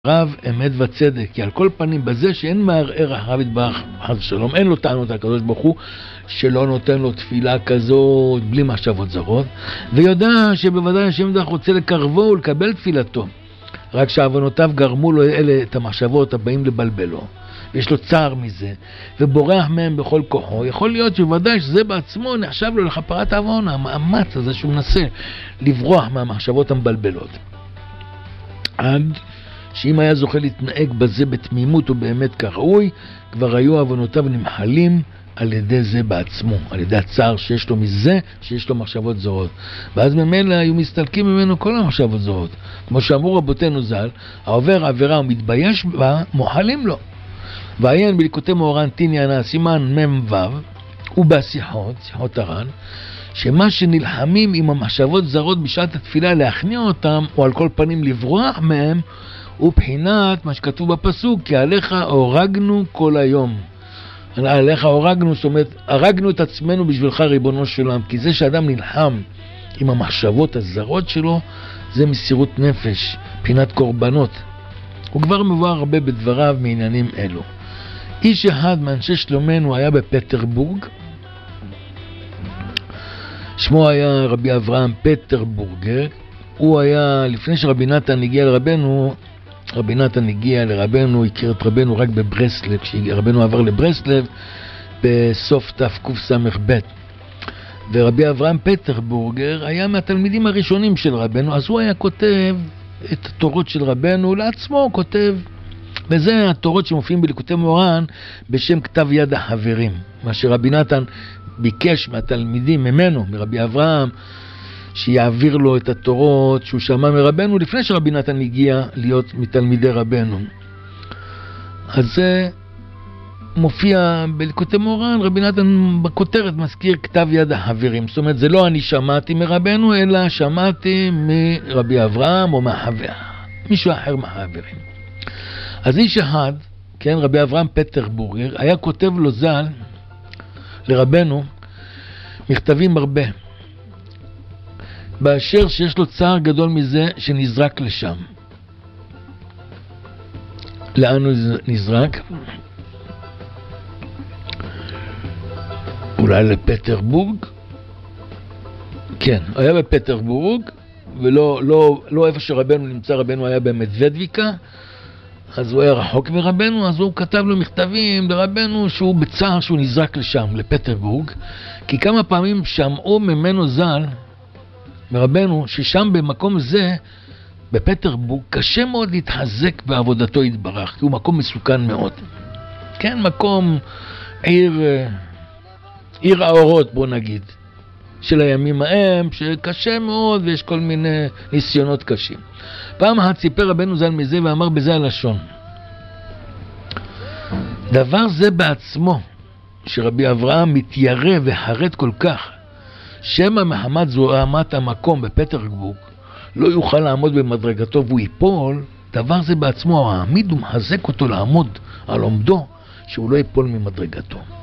רב אמת וצדק, כי על כל פנים בזה שאין מערער אחריו יתברך חס ושלום, אין לו טענות על הקדוש ברוך הוא שלא נותן לו תפילה כזאת בלי מחשבות זרות, ויודע שבוודאי השם יתברך רוצה לקרבו ולקבל תפילתו, רק שעוונותיו גרמו לו אלה את המחשבות הבאים לבלבלו, ויש לו צער מזה ובורח מהם בכל כוחו. יכול להיות שבוודאי שזה בעצמו נחשב לו לכפרת העוון, המאמץ הזה שהוא מנסה לברוח מהמחשבות המבלבלות, עד שאם היה זוכה להתנהג בזה בתמימות ובאמת כראוי, כבר היו עוונותיו נמחלים על ידי זה בעצמו, על ידי הצער שיש לו מזה שיש לו מחשבות זרות, ואז ממילא היו מסתלקים ממנו כל המחשבות זרות. כמו שאמרו רבותינו ז"ל, העובר עבירה ומתבייש בה מוחלים לו. ועיין בליקוטי מאורן תניאנה סימן מ"ו ובשיחות, שיחות הר"ן, שמה שנלחמים עם המחשבות זרות בשעת התפילה להכניע אותם, או על כל פנים לברוח מהם, הוא בחינת מה שכתוב בפסוק, כי עליך הורגנו כל היום. עליך הורגנו, זאת אומרת, הרגנו את עצמנו בשבילך ריבונו של עולם, כי זה שאדם נלחם עם המחשבות הזרות שלו, זה מסירות נפש, בחינת קורבנות. הוא כבר מבואר הרבה בדבריו מעניינים אלו. איש אחד מאנשי שלומנו היה בפטרבורג, שמו היה רבי אברהם פטרבורגר. הוא היה, לפני שרבי נתן הגיע לרבנו, רבי נתן הגיע לרבנו, הכיר את רבנו רק בברסלב, כשרבנו עבר לברסלב בסוף תקס"ב. ורבי אברהם פטרבורגר היה מהתלמידים הראשונים של רבנו, אז הוא היה כותב את התורות של רבנו לעצמו, הוא כותב, וזה התורות שמופיעים בליקוטי מאורן בשם כתב יד החברים, מה שרבי נתן ביקש מהתלמידים ממנו, מרבי אברהם, שיעביר לו את התורות שהוא שמע מרבנו לפני שרבי נתן הגיע להיות מתלמידי רבנו. אז זה מופיע בליקוטי מאורן, רבי נתן בכותרת מזכיר כתב יד החברים, זאת אומרת זה לא אני שמעתי מרבנו, אלא שמעתי מרבי אברהם או מישהו אחר מהחברים. אז איש אחד, כן, רבי אברהם פטרבורגר, היה כותב לו ז"ל לרבנו מכתבים הרבה, באשר שיש לו צער גדול מזה שנזרק לשם. לאן הוא נזרק? אולי לפטרבורג? כן, הוא היה בפטרבורג, ולא איפה שרבנו נמצא, רבנו היה במדוודביקה, אז הוא היה רחוק מרבנו, אז הוא כתב לו מכתבים לרבנו שהוא בצער שהוא נזרק לשם, לפטרבורג, כי כמה פעמים שמעו ממנו ז"ל, מרבנו, ששם במקום זה, בפטרבורג, קשה מאוד להתחזק בעבודתו יתברך, כי הוא מקום מסוכן מאוד. כן, מקום עיר האורות, בוא נגיד, של הימים ההם, שקשה מאוד ויש כל מיני ניסיונות קשים. פעם אחת סיפר רבנו ז"ל מזה ואמר בזה הלשון, דבר זה בעצמו, שרבי אברהם מתיירא וחרד כל כך, שמא מחמת זוהמת המקום בפטרבורג לא יוכל לעמוד במדרגתו והוא ייפול, דבר זה בעצמו העמיד ומחזק אותו לעמוד על עומדו שהוא לא ייפול ממדרגתו.